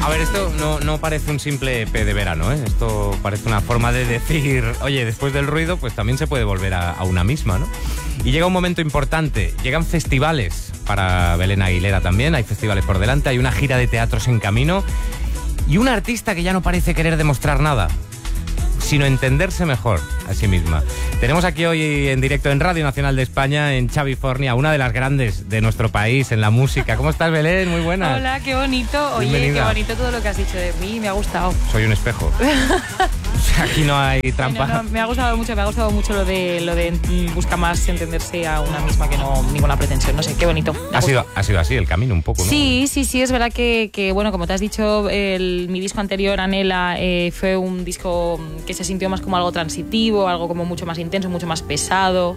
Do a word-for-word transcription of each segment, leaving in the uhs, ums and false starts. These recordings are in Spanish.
A ver, esto no, no parece un simple E P de verano, ¿eh? Esto parece una forma de decir, oye, después del ruido, pues también se puede volver a, a una misma, ¿no? Y llega un momento importante, llegan festivales para Belén Aguilera también, hay festivales por delante, hay una gira de teatros en camino y una artista que ya no parece querer demostrar nada, sino entenderse mejor a sí misma. Tenemos aquí hoy en directo en Radio Nacional de España, en Chavifornia, una de las grandes de nuestro país en la música. ¿Cómo estás, Belén? Muy buena. Hola, qué bonito. Oye, Bienvenida. Qué bonito todo lo que has dicho de mí, me ha gustado. Soy un espejo. Aquí no hay trampa. Bueno, no, me ha gustado mucho, me ha gustado mucho lo de lo de busca más entenderse a una misma que no ninguna pretensión. No sé, qué bonito. Ha sido, ha sido así el camino un poco, ¿no? Sí, sí, sí, es verdad que, que bueno, como te has dicho, el, mi disco anterior, Anhela, eh, fue un disco que se sintió más como algo transitivo, algo como mucho más intenso, mucho más pesado.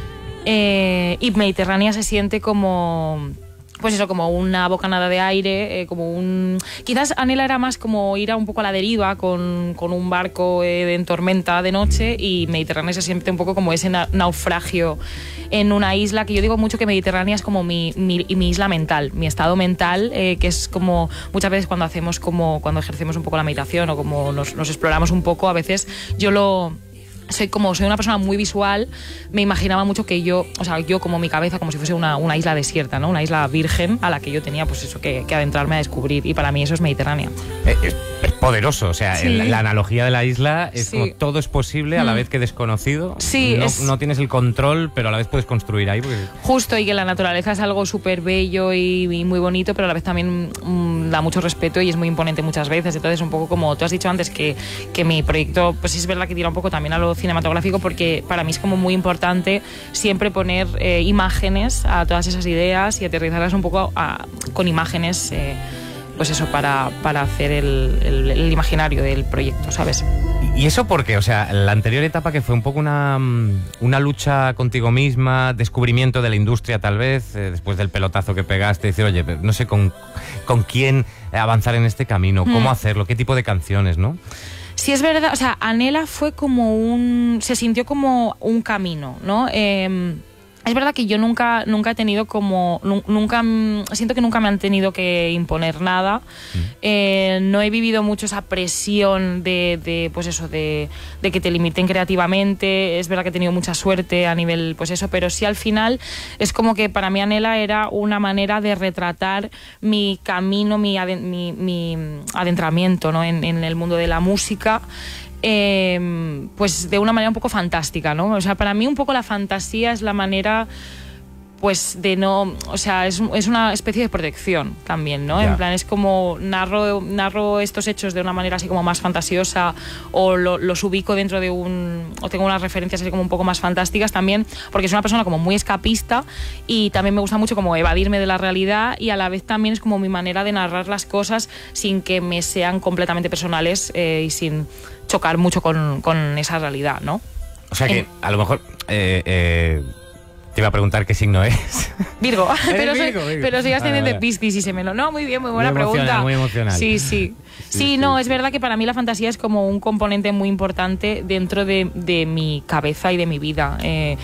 Eh, y Mediterránea se siente como... pues eso, como una bocanada de aire, eh, como un... Quizás Anhela era más como ir a un poco a la deriva con, con un barco eh, en tormenta de noche, y Mediterránea se siente un poco como ese na naufragio en una isla, que yo digo mucho que Mediterránea es como mi, mi, mi isla mental, mi estado mental, eh, que es como muchas veces cuando hacemos como, cuando ejercemos un poco la meditación o como nos, nos exploramos un poco, a veces yo lo... Soy como soy una persona muy visual, me imaginaba mucho que yo, o sea, yo como mi cabeza, como si fuese una, una isla desierta, ¿no? Una isla virgen a la que yo tenía, pues eso, que, que adentrarme a descubrir, y para mí eso es Mediterránea. Es, es, es poderoso, o sea, Sí. el, la analogía de la isla es Sí. como todo es posible a la Mm. vez que desconocido. Sí, no, es- no tienes el control, pero a la vez puedes construir ahí. Porque... Justo, y que la naturaleza es algo súper bello y, y muy bonito, pero a la vez también mm, da mucho respeto y es muy imponente muchas veces. Entonces, un poco como tú has dicho antes, que, que mi proyecto, pues es verdad que tira un poco también a lo cinematográfico, porque para mí es como muy importante siempre poner eh, imágenes a todas esas ideas y aterrizarlas un poco a, con imágenes, eh, pues eso, para, para hacer el, el, el imaginario del proyecto, ¿sabes? ¿Y eso por qué? O sea, la anterior etapa, que fue un poco una, una lucha contigo misma, descubrimiento de la industria tal vez, eh, después del pelotazo que pegaste, decir, oye, no sé con, con quién avanzar en este camino, cómo Mm. hacerlo, qué tipo de canciones, ¿no? Sí, es verdad, o sea, Anhela fue como un... se sintió como un camino, ¿no? Eh, es verdad que yo nunca, nunca he tenido como... nu- nunca mm, siento que nunca me han tenido que imponer nada. Mm. Eh, no he vivido mucho esa presión de, de pues eso, de, de que te limiten creativamente. Es verdad que he tenido mucha suerte a nivel, pues eso, pero sí al final es como que para mí Anhela era una manera de retratar mi camino, mi, aden- mi, mi adentramiento, ¿no? en, en el mundo de la música. Eh, pues de una manera un poco fantástica, ¿no? O sea, para mí un poco la fantasía es la manera, pues de no, o sea, es, es una especie de protección también, ¿no? Ya. En plan, es como narro, narro estos hechos de una manera así como más fantasiosa, o lo, los ubico dentro de un, o tengo unas referencias así como un poco más fantásticas también, porque soy una persona como muy escapista y también me gusta mucho como evadirme de la realidad, y a la vez también es como mi manera de narrar las cosas sin que me sean completamente personales, eh, y sin chocar mucho con, con esa realidad, ¿no? O sea que En- a lo mejor eh, eh, te iba a preguntar qué signo es. Virgo, pero, soy, Virgo, Virgo. pero soy ascendente Vale, vale. Piscis y se me lo... No, muy bien, muy buena Muy emocional, pregunta. muy emocional. Sí, sí. Sí, sí. no, es verdad que para mí la fantasía es como un componente muy importante dentro de, de mi cabeza y de mi vida. Eh,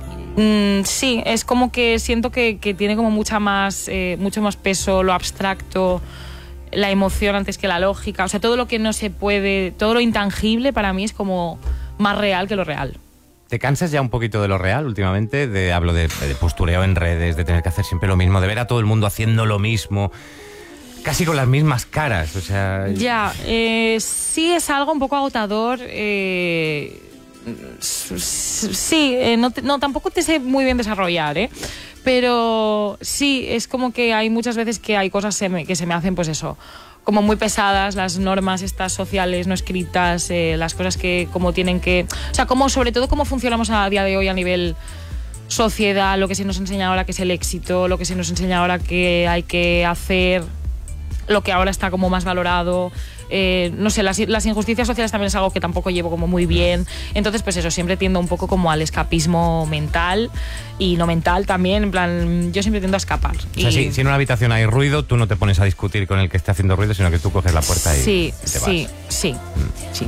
mm, sí, es como que siento que, que tiene como mucha más, eh, mucho más peso lo abstracto, la emoción antes que la lógica. O sea, todo lo que no se puede, todo lo intangible para mí es como más real que lo real. ¿Te cansas ya un poquito de lo real últimamente? De, hablo de, de postureo en redes, de tener que hacer siempre lo mismo, de ver a todo el mundo haciendo lo mismo, casi con las mismas caras, o sea... Ya, eh, sí es algo un poco agotador. Eh, s- s- sí, eh, no, te- no, tampoco te sé muy bien desarrollar, ¿eh? Pero sí, es como que hay muchas veces que hay cosas se me- que se me hacen, pues eso, como muy pesadas, las normas estas sociales no escritas, eh, las cosas que como tienen que... O sea, como, sobre todo cómo funcionamos a día de hoy a nivel sociedad, lo que se nos enseña ahora que es el éxito, lo que se nos enseña ahora que hay que hacer, lo que ahora está como más valorado. Eh, no sé, las, las injusticias sociales también es algo que tampoco llevo como muy bien. Entonces, pues eso, siempre tiendo un poco como al escapismo mental y no mental también. En plan, yo siempre tiendo a escapar. O sea, Y- si, si en una habitación hay ruido, tú no te pones a discutir con el que está haciendo ruido, sino que tú coges la puerta y, Sí, y te sí, vas. sí, sí.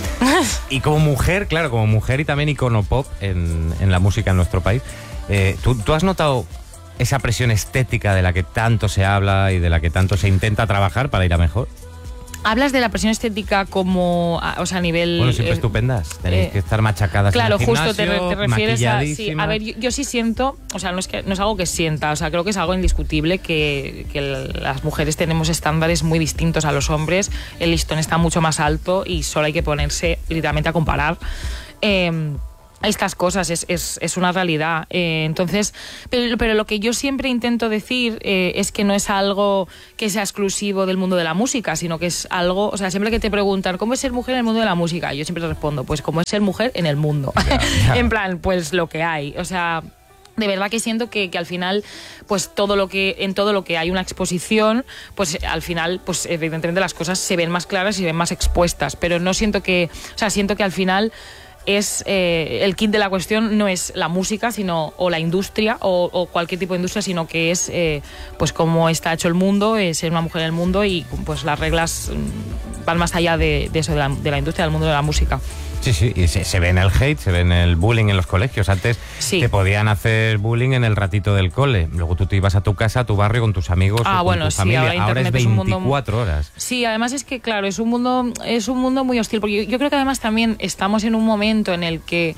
Y como mujer, claro, como mujer y también icono pop en, en la música en nuestro país, eh, ¿tú, ¿tú has notado esa presión estética de la que tanto se habla y de la que tanto se intenta trabajar para ir a mejor? Hablas de la presión estética como, o sea, a nivel... Bueno, siempre eh, estupendas. Tenéis eh, que estar machacadas claro, en el justo te, gimnasio, te refieres a... Sí, maquilladísimas. a ver, yo, yo sí siento, o sea, no es, que, no es algo que sienta, o sea, creo que es algo indiscutible que, que las mujeres tenemos estándares muy distintos a los hombres, el listón está mucho más alto y solo hay que ponerse literalmente a comparar. Eh, Estas cosas, es, es, es una realidad. Eh, entonces, pero, pero lo que yo siempre intento decir eh, es que no es algo que sea exclusivo del mundo de la música, sino que es algo, o sea, siempre que te preguntan ¿cómo es ser mujer en el mundo de la música? Yo siempre respondo, pues como es ser mujer en el mundo. Yeah, yeah. En plan, pues lo que hay. O sea, de verdad que siento que, que al final, pues todo lo que, en todo lo que hay una exposición, pues al final, pues evidentemente las cosas se ven más claras y se ven más expuestas. Pero no siento que, o sea, siento que al final es eh, el kit de la cuestión no es la música, sino o la industria o, o cualquier tipo de industria, sino que es eh, pues cómo está hecho el mundo, es ser una mujer en el mundo y pues las reglas van más allá de, de eso, de la, de la industria, del mundo de la música. Sí, sí, y se, se ve en el hate, se ve en el bullying en los colegios. Antes sí. te podían hacer bullying en el ratito del cole. Luego tú te ibas a tu casa, a tu barrio, con tus amigos ah, o bueno, con tu sí, familia. Ahora, ahora es veinticuatro es horas. Sí, además es que, claro, es un mundo, es un mundo muy hostil. Porque yo, yo creo que además también estamos en un momento en el que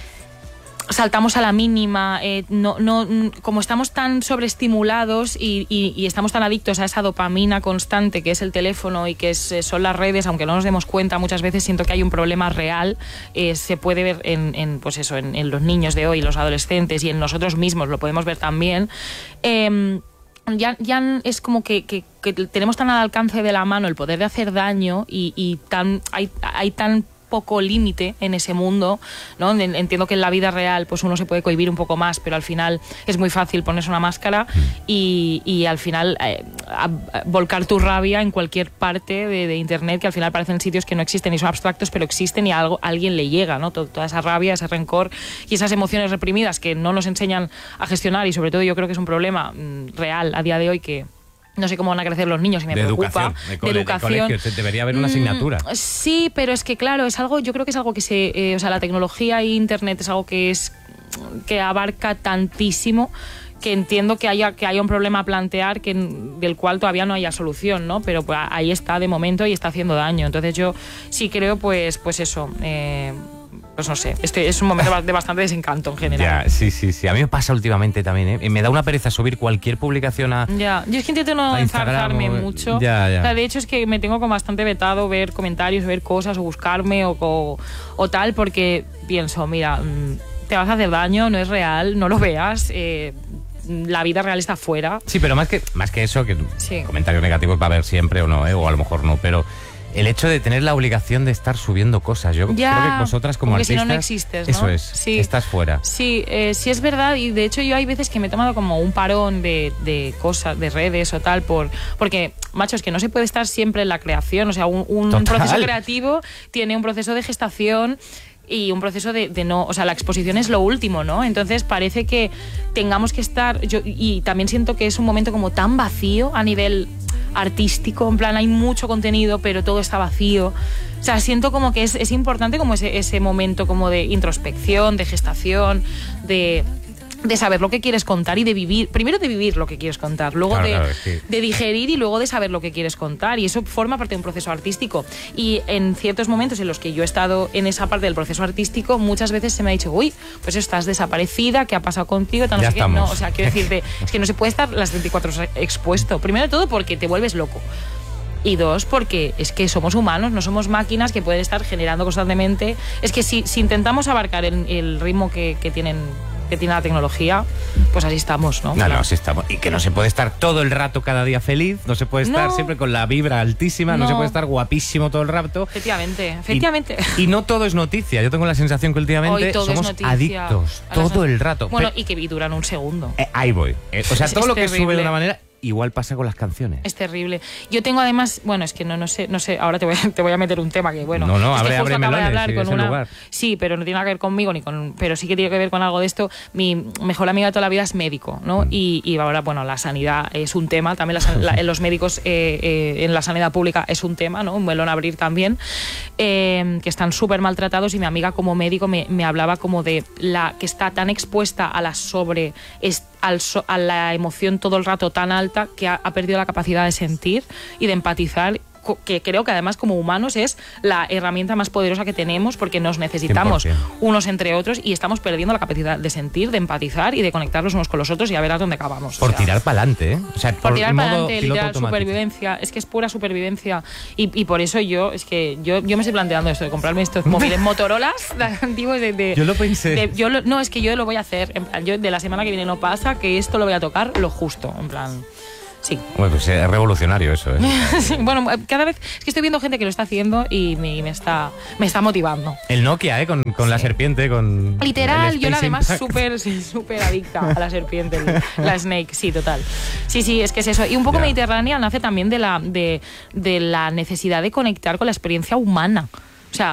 saltamos a la mínima, eh, no, no, como estamos tan sobreestimulados y, y, y estamos tan adictos a esa dopamina constante que es el teléfono y que es, son las redes, aunque no nos demos cuenta, muchas veces siento que hay un problema real, eh, se puede ver en, en, pues eso, en, en los niños de hoy, los adolescentes y en nosotros mismos, lo podemos ver también. Eh, Ya, ya es como que, que, que tenemos tan al alcance de la mano el poder de hacer daño y, y tan, hay, hay tan poco límite en ese mundo, ¿no? Entiendo que en la vida real pues uno se puede cohibir un poco más, pero al final es muy fácil ponerse una máscara y, y al final eh, a, a volcar tu rabia en cualquier parte de, de internet, que al final parecen sitios que no existen y son abstractos, pero existen y a, algo, a alguien le llega, ¿no? Toda esa rabia, ese rencor y esas emociones reprimidas que no nos enseñan a gestionar, y sobre todo yo creo que es un problema mm, real a día de hoy que no sé cómo van a crecer los niños y me de preocupa. Educación, de, cole, de educación. De colegio, debería haber una asignatura. Mm, sí, pero es que claro, es algo, yo creo que es algo que se, eh, o sea, la tecnología e internet es algo que es que abarca tantísimo que entiendo que haya que haya un problema a plantear que del cual todavía no haya solución, ¿no? Pero pues, ahí está de momento y está haciendo daño. Entonces yo sí creo, pues, pues eso. Eh, Pues no sé, este es un momento de bastante desencanto en general. Ya, sí, sí, sí. A mí me pasa últimamente también, ¿eh? Me da una pereza subir cualquier publicación a Ya, yo es que intento no enzarzarme mucho. Ya, ya. O sea, de hecho es que me tengo como bastante vetado ver comentarios, ver cosas o buscarme o, o, o tal, porque pienso, mira, te vas a hacer daño, no es real, no lo veas, eh, la vida real está fuera. Sí, pero más que, más que eso, que sí. comentarios negativos va a haber siempre o no, ¿eh? O a lo mejor no, pero el hecho de tener la obligación de estar subiendo cosas. Yo ya, creo que vosotras como artistas, si no, no existes, ¿no? Eso es, sí. estás fuera. Sí, eh, sí es verdad, y de hecho yo hay veces que me he tomado como un parón de, de cosas, de redes o tal, por porque, macho, es que no se puede estar siempre en la creación. O sea, un, un proceso creativo tiene un proceso de gestación y un proceso de, de no, o sea, la exposición es lo último, ¿no? Entonces parece que tengamos que estar, yo, y también siento que es un momento como tan vacío a nivel artístico, en plan hay mucho contenido pero todo está vacío, o sea, siento como que es, es importante como ese, ese momento como de introspección, de gestación, de de saber lo que quieres contar y de vivir, primero de vivir lo que quieres contar, luego claro, de, claro, sí. de digerir y luego de saber lo que quieres contar, y eso forma parte de un proceso artístico. Y en ciertos momentos en los que yo he estado en esa parte del proceso artístico, muchas veces se me ha dicho, uy, pues estás desaparecida, ¿qué ha pasado contigo? Tal, no ya sé estamos. Qué. No, o sea, quiero decirte, es que no se puede estar las veinticuatro horas expuesto, primero de todo porque te vuelves loco. Y dos, porque es que somos humanos, no somos máquinas que pueden estar generando constantemente. Es que si, si intentamos abarcar el, el ritmo que, que tienen que tiene la tecnología, pues así estamos, ¿no? No, no, así estamos. Y que no se puede estar todo el rato, cada día feliz, no se puede estar no. siempre con la vibra altísima, no. no se puede estar guapísimo todo el rato. Efectivamente, efectivamente. Y, y no todo es noticia. Yo tengo la sensación que últimamente somos adictos todo el rato. Bueno, Pero, y que duran un segundo. Eh, ahí voy. Eh, o sea, es, todo es lo que terrible. sube de una manera... Igual pasa con las canciones. Es terrible. Yo tengo además, bueno, es que no, no sé, no sé, ahora te voy, a, te voy a meter un tema que, bueno, no, no, es abre, que abre melones, de hablar sí, con una, lugar. sí, pero no tiene nada que ver conmigo ni con, pero sí que tiene que ver con algo de esto. Mi mejor amiga de toda la vida es médico, ¿no? Mm. Y, y ahora, bueno, la sanidad es un tema, también la, la, los médicos eh, eh, en la sanidad pública es un tema, ¿no? Un melón a abrir también, eh, que están súper maltratados, y mi amiga como médico me, me hablaba como de la que está tan expuesta a la sobre al, a la emoción todo el rato tan alta que ha, ha perdido la capacidad de sentir y de empatizar que creo que además como humanos es la herramienta más poderosa que tenemos, porque nos necesitamos cien por ciento. unos entre otros y estamos perdiendo la capacidad de sentir, de empatizar y de conectar los unos con los otros y a ver a dónde acabamos. Por o sea, tirar para adelante, ¿eh? O sea, por, por tirar para adelante, literal, automático. supervivencia. Es que es pura supervivencia. Y, y por eso yo, es que yo, yo me estoy planteando esto de comprarme estos móviles Motorolas antiguos de, de... Yo lo pensé. de- yo lo- no, es que yo lo voy a hacer. En plan, yo de la semana que viene no pasa, que esto lo voy a tocar lo justo. En plan... Sí. Bueno, pues es revolucionario eso, ¿eh? Sí, bueno, cada vez es que estoy viendo gente que lo está haciendo y me, y me está me está motivando. El Nokia, ¿eh? Con, con la Sí. serpiente, con... Literal, el yo la Space además Impact. súper sí, súper adicta a la serpiente, la Snake, sí, total. Sí, sí, es que es eso. Y un poco Ya. Mediterránea nace también de la, de, de la necesidad de conectar con la experiencia humana. O sea,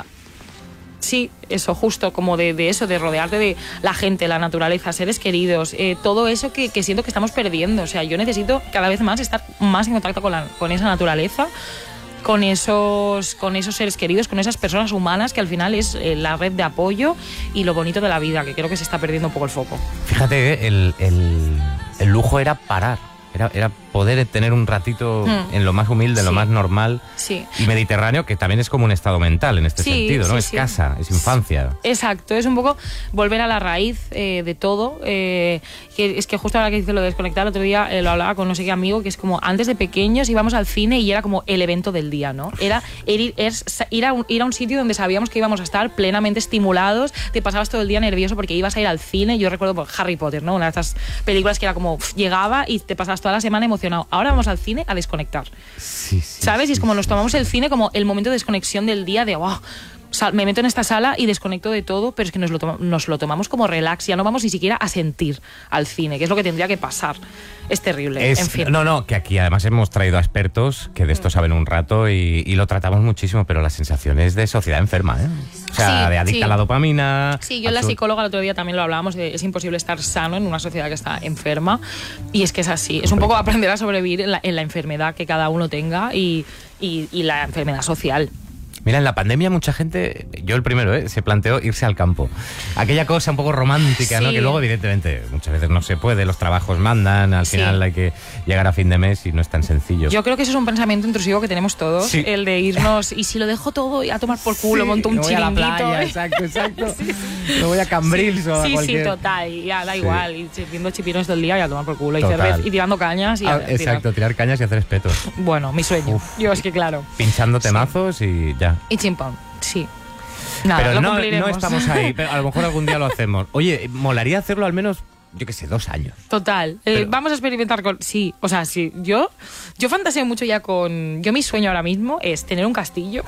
sí, eso, justo como de, de eso, de rodearte de la gente, la naturaleza, seres queridos, eh, todo eso que, que siento que estamos perdiendo. O sea, yo necesito cada vez más estar más en contacto con, la, con esa naturaleza, con esos, con esos seres queridos, con esas personas humanas que al final es eh, la red de apoyo y lo bonito de la vida, que creo que se está perdiendo un poco el foco. Fíjate, ¿eh? el, el, el lujo era parar. Era, era poder tener un ratito Mm. en lo más humilde, en lo Sí. más normal. Sí. Y mediterráneo, que también es como un estado mental en este Sí, sentido, ¿no? sí, es sí. casa, es infancia. Exacto, es un poco volver a la raíz eh, de todo. Eh, que es que justo ahora que dice lo de desconectar, el otro día eh, lo hablaba con no sé qué amigo, que es como antes de pequeños íbamos al cine y era como el evento del día, ¿no? Era ir, es ir, a un, ir a un sitio donde sabíamos que íbamos a estar plenamente estimulados, te pasabas todo el día nervioso porque ibas a ir al cine. Yo recuerdo por Harry Potter, ¿no? Una de estas películas que era como pff, llegaba y te pasabas toda la semana emocionado. Ahora vamos al cine a desconectar. Sí, sí, ¿Sabes? sí, y es como sí, nos tomamos sí. el cine como el momento de desconexión del día de wow, sal- me meto en esta sala y desconecto de todo, pero es que nos lo, toma- nos lo tomamos como relax, ya no vamos ni siquiera a sentir al cine, que es lo que tendría que pasar. Es terrible, Es- en fin. No, no, que aquí además hemos traído a expertos que de esto saben un rato y, y lo tratamos muchísimo, pero la sensación es de sociedad enferma, ¿eh? O sea, Sí, de adicta sí. a la dopamina. Sí, yo la absolut- psicóloga el otro día también lo hablábamos, de, es imposible estar sano en una sociedad que está enferma y es que es así, es un poco aprender a sobrevivir en la, en la enfermedad que cada uno tenga y, y, y la enfermedad social. Mira, en la pandemia mucha gente, yo el primero, ¿eh? se planteó irse al campo. Aquella cosa un poco romántica, ¿no? Sí. Que luego, evidentemente, muchas veces no se puede, los trabajos mandan, al Sí. final hay que llegar a fin de mes y no es tan sencillo. Yo creo que eso es un pensamiento intrusivo que tenemos todos, Sí. el de irnos y si lo dejo todo y a tomar por culo, Sí, monto un me voy a la chiringuito. playa, ¿eh? exacto, exacto. Me voy a Cambrils o a Sí, cualquier... sí, total, y ya da Sí. igual, y viendo chipirones todo el día y a tomar por culo, y, Total. cerveza, y tirando cañas y a Ah, tirar. exacto, tirar cañas y hacer espetos. Bueno, mi sueño. Uf. Yo es que claro. Pinchando temazos y ya. Y chimpón, sí. Nada, Pero lo no, cumpliremos. no estamos ahí, pero a lo mejor algún día lo hacemos. Oye, molaría hacerlo al menos, yo qué sé, dos años. Total. Eh, Pero- vamos a experimentar con... Sí, o sea, sí. Yo, yo fantaseo mucho ya con... Yo mi sueño ahora mismo es tener un castillo.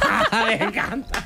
Me encanta.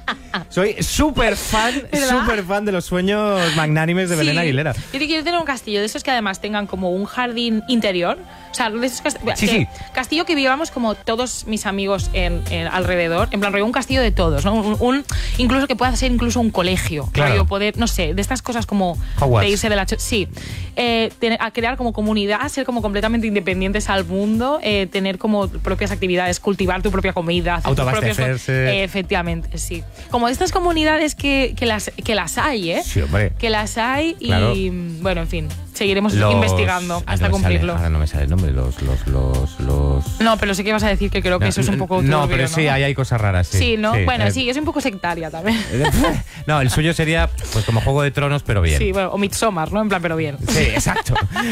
Soy súper fan, ¿Verdad? súper fan de los sueños magnánimes de Sí. Belén Aguilera. Yo te quiero tener un castillo de esos que además tengan como un jardín interior. O sea, de esos cast- Sí, que- sí. castillo que vivamos como todos mis amigos en, en alrededor. En plan, rollo, un castillo de todos, ¿no? Un, un- incluso que pueda ser incluso un colegio. Claro. Rollo, poder, no sé, de estas cosas como Hogwarts. de irse de la... cho- Sí. Eh, tener- a crear como comunidad, ser como completamente independientes al mundo, eh, tener como propias actividades, cultivar tu propia comida, hacer tus propios... Autoabastecerse. Eh, efectivamente, sí. Como de estas comunidades que, que, las, que las hay, ¿eh? Sí, hombre. Que las hay y, Claro. bueno, en fin, seguiremos Los- investigando Ah, hasta no me sale, cumplirlo. ahora no me sale el nombre, los... los, los, los... No, pero sí que vas a decir que creo que eso es un poco No, turbio, pero sí, ahí hay cosas raras, sí. Sí, ¿no? Bueno, eh, sí, es un poco sectaria también. No, el suyo sería pues como Juego de Tronos, pero bien. Sí, bueno, o Midsommar, ¿no? En plan, pero bien. Sí, exacto.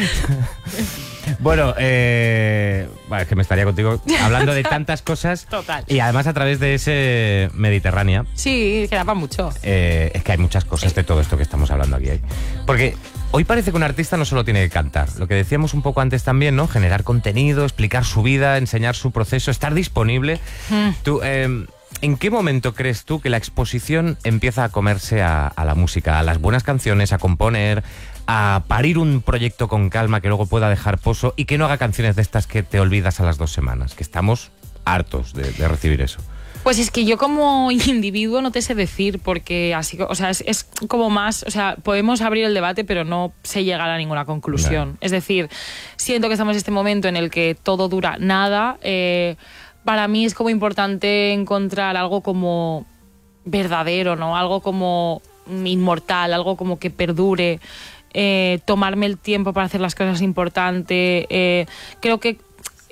Bueno, eh, bueno, es que me estaría contigo hablando de tantas cosas. Total. Y además a través de ese Mediterránea, Sí, queda para mucho. eh, es que hay muchas cosas de todo esto que estamos hablando aquí. ¿eh? Porque hoy parece que un artista no solo tiene que cantar. Lo que decíamos un poco antes también, ¿no? Generar contenido, explicar su vida, enseñar su proceso, estar disponible. Mm. Tú, eh, ¿en qué momento crees tú que la exposición empieza a comerse a, a la música, a las buenas canciones, a componer, a parir un proyecto con calma que luego pueda dejar pozo y que no haga canciones de estas que te olvidas a las dos semanas? Que estamos hartos de, de recibir eso. Pues es que yo como individuo no te sé decir, porque así, o sea, es, es como más, o sea, podemos abrir el debate, pero no se llegar a ninguna conclusión. No. Es decir, siento que estamos en este momento en el que todo dura nada. Eh, para mí es como importante encontrar algo como verdadero, ¿no? Algo como inmortal, algo como que perdure. Eh, tomarme el tiempo para hacer las cosas importantes. Eh, creo que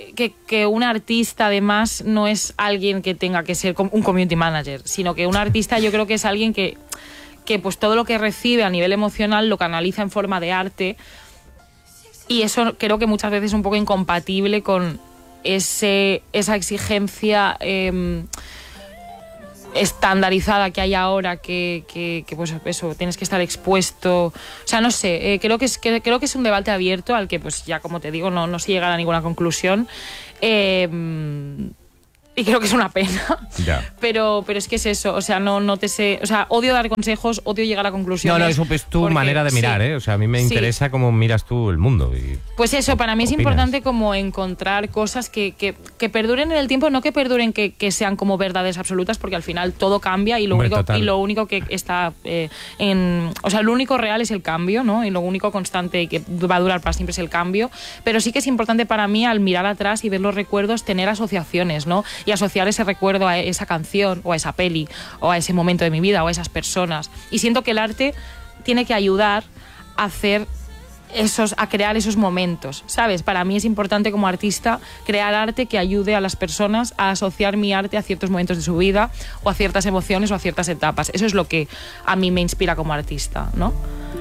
que, que un artista además no es alguien que tenga que ser un community manager, sino que un artista yo creo que es alguien que, que pues todo lo que recibe a nivel emocional lo canaliza en forma de arte, y eso creo que muchas veces es un poco incompatible con ese, esa exigencia eh, estandarizada que hay ahora, que, que, que pues eso, tienes que estar expuesto. O sea, no sé, eh, creo, que es, que, creo que es un debate abierto al que, pues ya como te digo, no, no se llega a ninguna conclusión. Eh, y creo que es una pena. Ya. Pero, pero es que es eso, o sea, no, no te sé. O sea, odio dar consejos, odio llegar a conclusiones. No, no, eso es tu porque, manera de mirar, sí, ¿eh? O sea, a mí me sí. interesa cómo miras tú el mundo. Y pues eso, para mí es opinas. importante como encontrar cosas que, que, que perduren en el tiempo, no que perduren que, que sean como verdades absolutas, porque al final todo cambia y lo, Hombre, único, total. y lo único que está eh, en... O sea, lo único real es el cambio, ¿no? Y lo único constante y que va a durar para siempre es el cambio. Pero sí que es importante para mí, al mirar atrás y ver los recuerdos, tener asociaciones, ¿no? Y asociar ese recuerdo a esa canción o a esa peli o a ese momento de mi vida o a esas personas. Y siento que el arte tiene que ayudar a hacer esos, a crear esos momentos, ¿sabes? Para mí es importante como artista crear arte que ayude a las personas a asociar mi arte a ciertos momentos de su vida o a ciertas emociones o a ciertas etapas. Eso es lo que a mí me inspira como artista, ¿no?